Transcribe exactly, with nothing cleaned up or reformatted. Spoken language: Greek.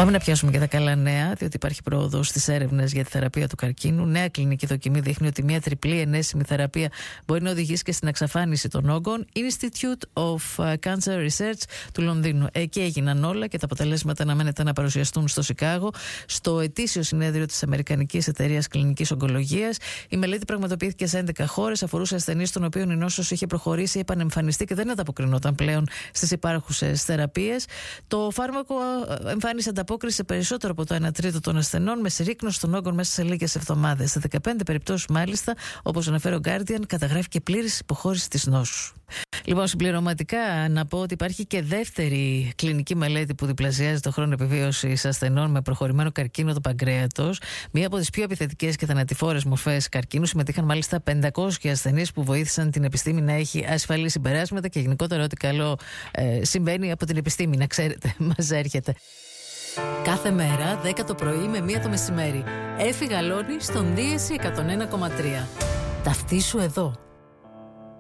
Πάμε να πιάσουμε και τα καλά νέα, διότι υπάρχει πρόοδος στις έρευνες για τη θεραπεία του καρκίνου. Νέα κλινική δοκιμή δείχνει ότι μια τριπλή ενέσιμη θεραπεία μπορεί να οδηγήσει και στην εξαφάνιση των όγκων. Institute of Cancer Research του Λονδίνου. Εκεί έγιναν όλα και τα αποτελέσματα αναμένεται να παρουσιαστούν στο Σικάγο, στο ετήσιο συνέδριο της Αμερικανικής Εταιρείας Κλινικής Ογκολογίας. Η μελέτη πραγματοποιήθηκε σε έντεκα χώρες, αφορούσε ασθενείς των οποίων η νόσος είχε προχωρήσει, επανεμφανιστεί και δεν ανταποκρινόταν πλέον στις υπάρχουσες θεραπείες. Το φάρμακο εμφάνισε ανταπόκριση σε περισσότερο από το ένα τρίτο των ασθενών, με συρρίκνωση των όγκων μέσα σε λίγες εβδομάδες. Σε δεκαπέντε περιπτώσεις, μάλιστα, όπως αναφέρει ο Guardian, καταγράφει και πλήρης υποχώρηση της νόσου. Λοιπόν, συμπληρωματικά να πω ότι υπάρχει και δεύτερη κλινική μελέτη που διπλασιάζει το χρόνο επιβίωσης ασθενών με προχωρημένο καρκίνο του παγκρέατος. Μία από τις πιο επιθετικές και θανατηφόρες μορφές καρκίνου. Συμμετείχαν μάλιστα πεντακόσιοι ασθενείς που βοήθησαν την επιστήμη να έχει ασφαλή συμπεράσματα και γενικότερα ό,τι καλό ε, συμβαίνει από την επιστήμη, να ξέρετε, μας έρχεται. Κάθε μέρα, δέκα το πρωί με μία το μεσημέρι. Έφη Γαλώνη στον Δίεση εκατόν ένα κόμμα τρία. Ταυτίσου εδώ.